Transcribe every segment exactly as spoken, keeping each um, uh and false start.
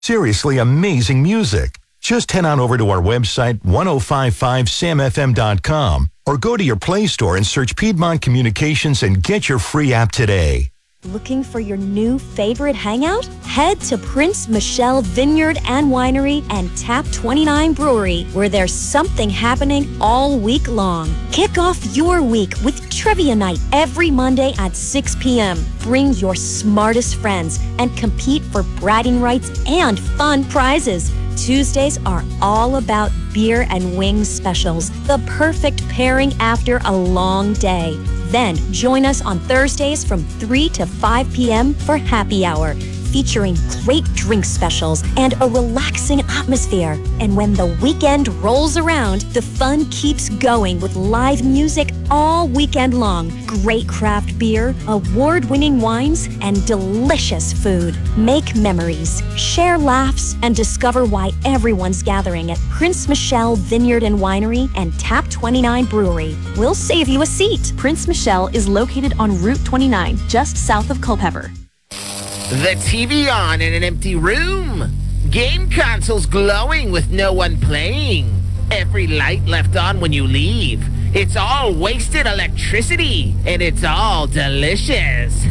Seriously amazing music. Just head on over to our website, ten fifty-five sam f m dot com, or go to your Play Store and search Piedmont Communications and get your free app today. Looking for your new favorite hangout? Head to Prince Michelle Vineyard and Winery and Tap twenty-nine Brewery, where there's something happening all week long. Kick off your week with Trivia Night every Monday at six p.m. Bring your smartest friends and compete for bragging rights and fun prizes. Tuesdays are all about beer and wings specials, the perfect pairing after a long day. Then join us on Thursdays from three to five p.m. for happy hour, featuring great drink specials and a relaxing atmosphere. And when the weekend rolls around, the fun keeps going with live music all weekend long, great craft beer, award-winning wines, and delicious food. Make memories, share laughs, and discover why everyone's gathering at Prince Michelle Vineyard and Winery and Tap twenty-nine Brewery. We'll save you a seat. Prince Michelle is located on Route twenty-nine, just south of Culpeper. The T V on in an empty room. Game consoles glowing with no one playing. Every light left on when you leave. It's all wasted electricity, and it's all delicious.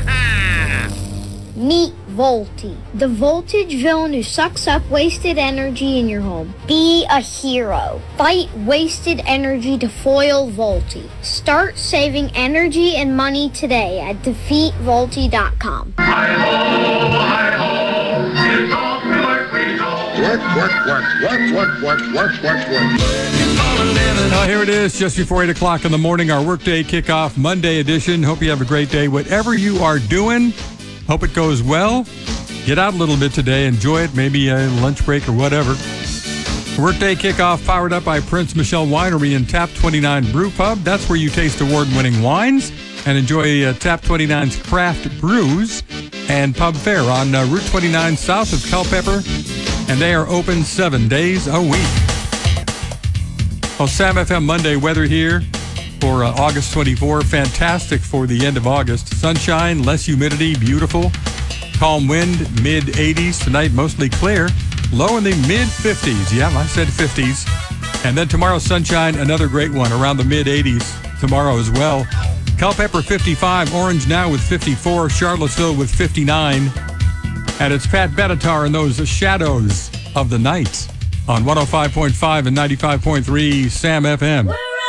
Meet Volti, the voltage villain who sucks up wasted energy in your home. Be a hero. Fight wasted energy to foil Volti. Start saving energy and money today at defeat volti dot com. Hi-ho, hi-ho, it's off to work we go. Work, work, work, work, work, work, work, work, work. Uh, here it is, just before eight o'clock in the morning, our Workday Kickoff Monday edition. Hope you have a great day. Whatever you are doing, hope it goes well. Get out a little bit today. Enjoy it. Maybe a lunch break or whatever. Workday Kickoff powered up by Prince Michelle Winery and Tap twenty-nine Brew Pub. That's where you taste award-winning wines and enjoy uh, Tap twenty-nine's craft brews and pub fare on uh, Route twenty-nine south of Culpeper. And they are open seven days a week. Well, Sam F M Monday weather here for uh, August twenty-fourth. Fantastic for the end of August. Sunshine, less humidity, beautiful. Calm wind, mid eighties. Tonight, mostly clear. Low in the mid fifties. Yeah, I said fifties. And then tomorrow, sunshine, another great one, around the mid eighties tomorrow as well. Culpeper fifty-five, Orange now with fifty-four, Charlottesville with fifty-nine. And it's Pat Benatar in those shadows of the night on one oh five point five and ninety-five point three Sam F M.